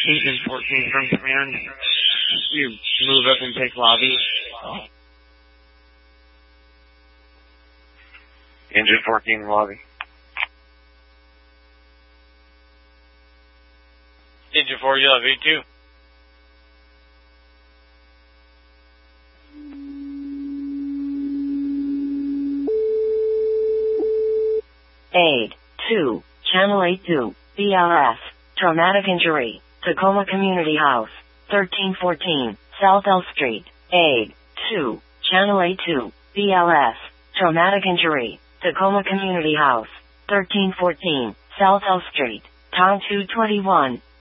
Agent 14 from command. You move up and take lobby. Engine 14 lobby. Engine 4, you have V2. Aid 2, Channel 82, BLS, traumatic injury, Tacoma Community House, 1314, South L Street. Aid 2, Channel 82, BLS, traumatic injury, Tacoma Community House, 1314, South L Street. Town 221.